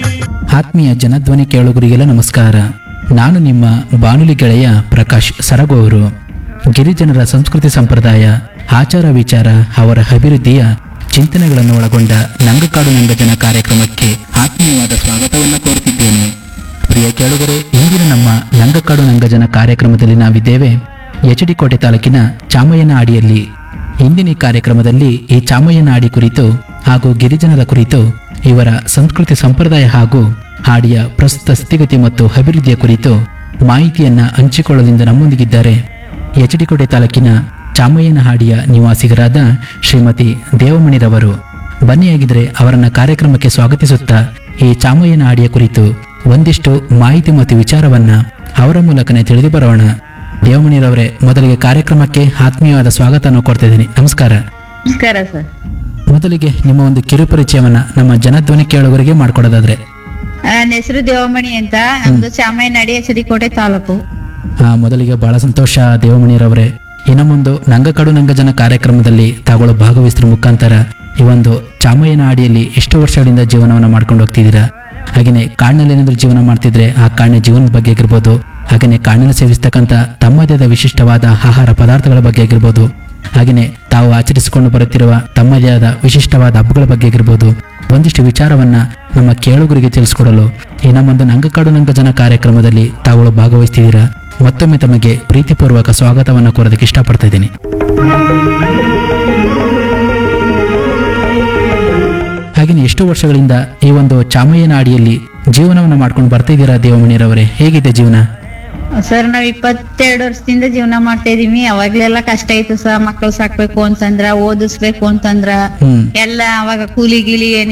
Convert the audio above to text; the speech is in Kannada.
ಆತ್ಮೀಯ ಜನಧ್ವನಿ ಕೇಳುಗರಿಗೆಲ್ಲ ನಮಸ್ಕಾರ. ನಾನು ನಿಮ್ಮ ಬಾನುಲಿ ಗೆಳೆಯ ಪ್ರಕಾಶ್ ಸರಗು ಅವರು. ಗಿರಿಜನರ ಸಂಸ್ಕೃತಿ ಸಂಪ್ರದಾಯ, ಆಚಾರ ವಿಚಾರ, ಅವರ ಅಭಿವೃದ್ಧಿಯ ಚಿಂತನೆಗಳನ್ನು ಒಳಗೊಂಡ ನಂಗಕಾಡು ನಂಗಜನ ಕಾರ್ಯಕ್ರಮಕ್ಕೆ ಆತ್ಮೀಯವಾದ ಸ್ವಾಗತವನ್ನು ಕೋರುತ್ತಿದ್ದೇನೆ. ಪ್ರಿಯ ಕೇಳುಗರೆ, ಇಂದಿನ ನಮ್ಮ ನಂಗಕಾಡು ನಂಗಜನ ಕಾರ್ಯಕ್ರಮದಲ್ಲಿ ನಾವಿದ್ದೇವೆ ಎಚ್.ಡಿ. ಕೋಟೆ ತಾಲೂಕಿನ ಚಾಮಯ್ಯನ ಹಾಡಿಯಲ್ಲಿ. ಇಂದಿನ ಈ ಕಾರ್ಯಕ್ರಮದಲ್ಲಿ ಈ ಚಾಮಯ್ಯನ ಹಾಡಿ ಕುರಿತು ಹಾಗೂ ಗಿರಿಜನರ ಕುರಿತು, ಇವರ ಸಂಸ್ಕೃತಿ ಸಂಪ್ರದಾಯ ಹಾಗೂ ಹಾಡಿಯ ಪ್ರಸ್ತುತ ಸ್ಥಿತಿಗತಿ ಮತ್ತು ಅಭಿವೃದ್ಧಿಯ ಕುರಿತು ಮಾಹಿತಿಯನ್ನ ಹಂಚಿಕೊಳ್ಳಲಿಂದ ನಮ್ಮೊಂದಿಗಿದ್ದಾರೆ ಎಚ್.ಡಿ. ಕೋಟೆ ತಾಲೂಕಿನ ಚಾಮಯ್ಯನ ಹಾಡಿಯ ನಿವಾಸಿಗರಾದ ಶ್ರೀಮತಿ ದೇವಮಣಿರವರು. ಬನ್ನಿಯಾಗಿದ್ರೆ ಅವರನ್ನ ಕಾರ್ಯಕ್ರಮಕ್ಕೆ ಸ್ವಾಗತಿಸುತ್ತಾ ಈ ಚಾಮಯ್ಯನ ಹಾಡಿಯ ಕುರಿತು ಒಂದಿಷ್ಟು ಮಾಹಿತಿ ಮತ್ತು ವಿಚಾರವನ್ನ ಅವರ ಮೂಲಕನೇ ತಿಳಿದು ಬರೋಣ. ದೇವಮಣಿರವರೇ, ಮೊದಲಿಗೆ ಕಾರ್ಯಕ್ರಮಕ್ಕೆ ಆತ್ಮೀಯವಾದ ಸ್ವಾಗತವನ್ನು ಕೊಡ್ತಿದ್ದೀನಿ. ನಮಸ್ಕಾರ. ನಮಸ್ಕಾರ ಸರ್. ಮೊದಲಿಗೆ ನಿಮ್ಮ ಒಂದು ಕಿರುಪರಿಚಯವನ್ನ ನಮ್ಮ ಜನಧ್ವನಿ ಕೇಳುಗರಿಗೆ ಮಾಡ್ಕೊಡೋದಾದ್ರೆ. ನನ್ನ ಹೆಸರು ದೇವಮಣಿ ಅಂತ, ನಮ್ದು ಚಾಮಯ್ಯನಹಳ್ಳಿ, ಎಚ್.ಡಿ. ಕೋಟೆ ತಾಲೂಕು. ಮೊದಲಿಗೆ ಬಹಳ ಸಂತೋಷ ದೇವಮಣಿರವರೇ. ಇನ್ನು ಮುಂದೆ ನಂಗಕಾಡು ನಂಗಜನ ಕಾರ್ಯಕ್ರಮದಲ್ಲಿ ತಾಗಳು ಭಾಗವಹಿಸಿದ ಮುಖಾಂತರ ಈ ಒಂದು ಚಾಮಯ್ಯನ ಹಾಡಿಯಲ್ಲಿ ಎಷ್ಟು ವರ್ಷಗಳಿಂದ ಜೀವನವನ್ನು ಮಾಡ್ಕೊಂಡು ಹೋಗ್ತಿದ್ದೀರಾ? ಹಾಗೆಯೇ ಕಾಡಿನಲ್ಲಿ ಏನಾದರೂ ಜೀವನ ಮಾಡ್ತಿದ್ರೆ ಆ ಕಾಡಿನ ಜೀವನದ ಬಗ್ಗೆ ಆಗಿರ್ಬೋದು, ಹಾಗೆಯೇ ಕಾಡಿನಲ್ಲಿ ಸೇವಿಸ್ತಕ್ಕಂಥ ತಮ್ಮದೇ ಆದ ವಿಶಿಷ್ಟವಾದ ಆಹಾರ ಪದಾರ್ಥಗಳ ಬಗ್ಗೆ ಆಗಿರ್ಬೋದು, ಹಾಗೆಯೇ ತಾವು ಆಚರಿಸಿಕೊಂಡು ಬರುತ್ತಿರುವ ತಮ್ಮದೇ ಆದ ವಿಶಿಷ್ಟವಾದ ಹಬ್ಬಗಳ ಬಗ್ಗೆ ಆಗಿರ್ಬೋದು, ಒಂದಿಷ್ಟು ವಿಚಾರವನ್ನ ನಮ್ಮ ಕೇಳುಗರಿಗೆ ತಿಳಿಸ್ಕೊಡಲು ಈ ನಮ್ಮೊಂದು ನಂಗಕಾಡು ನಂಗಜನ ಕಾರ್ಯಕ್ರಮದಲ್ಲಿ ತಾವುಗಳು ಭಾಗವಹಿಸ್ತಿದ್ದೀರಾ. ಮತ್ತೊಮ್ಮೆ ತಮಗೆ ಪ್ರೀತಿಪೂರ್ವಕ ಸ್ವಾಗತವನ್ನು ಕೋರೋದಕ್ಕೆ ಇಷ್ಟಪಡ್ತಾ ಇದ್ದೀನಿ. ಹಾಗೆಯೇ ಎಷ್ಟು ವರ್ಷಗಳಿಂದ ಈ ಒಂದು ಚಾಮಯ್ಯನ ಹಾಡಿಯಲ್ಲಿ ಜೀವನವನ್ನು ಮಾಡ್ಕೊಂಡು ಬರ್ತಾ ಇದ್ದೀರಾ ದೇವಮಣಿರವರೇ? ಹೇಗಿದೆ ಜೀವನ? ಸರ್, ನಾವ್ 22 ವರ್ಷದಿಂದ ಜೀವನ ಮಾಡ್ತಾ ಇದೀವಿ. ಅವಾಗ್ಲೆಲ್ಲ ಕಷ್ಟ ಇತ್ತು ಸರ್. ಮಕ್ಕಳು ಸಾಕ್ಬೇಕು ಅಂತಂದ್ರ, ಓದಿಸ್ಬೇಕು ಅಂತಂದ್ರ ಎಲ್ಲ ಅವಾಗ ಕೂಲಿ ಗೀಲಿ